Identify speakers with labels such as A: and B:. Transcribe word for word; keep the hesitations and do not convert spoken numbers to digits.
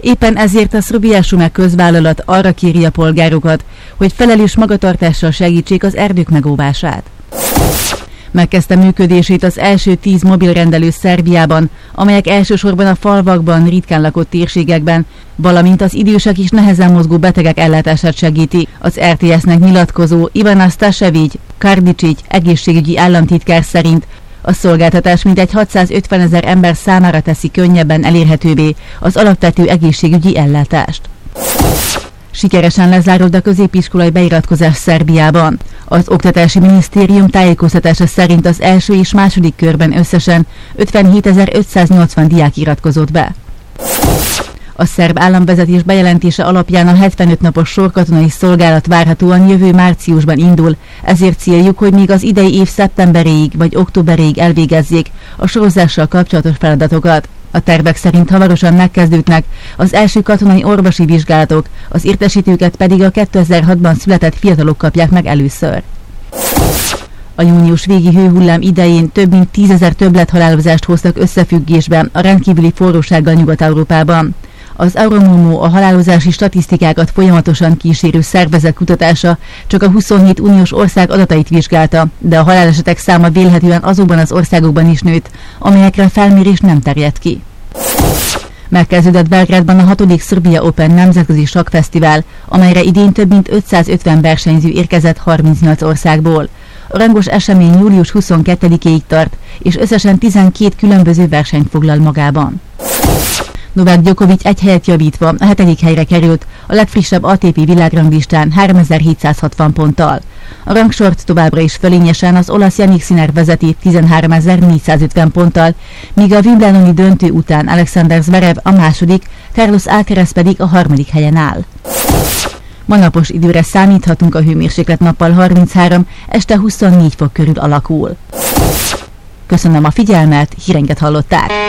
A: Éppen ezért a Srbija-Šume közvállalat arra kéri a polgárokat, hogy felelős magatartással segítsék az erdők megóvását. Megkezdte működését az első tíz mobilrendelő Szerbiában, amelyek elsősorban a falvakban, ritkán lakott térségekben, valamint az idősek és nehezen mozgó betegek ellátását segíti. Az er té es-nek nyilatkozó Ivana Stasević Kardicić egészségügyi államtitkár szerint a szolgáltatás mintegy hatszázötvenezer ember számára teszi könnyebben elérhetővé az alapvető egészségügyi ellátást. Sikeresen lezárult a középiskolai beiratkozás Szerbiában. Az Oktatási Minisztérium tájékoztatása szerint az első és második körben összesen ötvenhétezer-ötszáznyolcvan diák iratkozott be. A szerb államvezetés bejelentése alapján a hetvenöt napos sorkatonai szolgálat várhatóan jövő márciusban indul, ezért céljuk, hogy még az idei év szeptemberéig vagy októberéig elvégezzék a sorozással kapcsolatos feladatokat. A tervek szerint hamarosan megkezdődnek az első katonai orvosi vizsgálatok, az értesítőket pedig a kétezer-hatban született fiatalok kapják meg először. A június végi hőhullám idején több mint tízezer többlethalálozást hoztak összefüggésbe a rendkívüli forrósággal Nyugat-Európában. Az Euromomo a halálozási statisztikákat folyamatosan kísérő szervezet kutatása csak a huszonhét uniós ország adatait vizsgálta, de a halálesetek száma vélhetően azokban az országokban is nőtt, amelyekre a felmérés nem terjed ki. Megkezdődött Belgrádban a hatodik Srbija Open nemzetközi sakkfesztivál, amelyre idén több mint ötszázötven versenyző érkezett harmincnyolc országból. A rangos esemény július huszonkettedikéig tart, és összesen tizenkét különböző versenyt foglal magában. Novák Djokovic egy helyet javítva a hetedik helyre került a legfrissebb á té pé világranglistán háromezer-hétszázhatvan ponttal. A rangsort továbbra is fölényesen az olasz Jannik Sinner vezeti tizenháromezer-négyszázötven ponttal, míg a Wimbledoni döntő után Alexander Zverev a második, Carlos Alcaraz pedig a harmadik helyen áll. Ma napos időre számíthatunk, a hőmérséklet nappal harminchárom, este huszonnégy fok körül alakul. Köszönöm a figyelmet, híreinket hallották!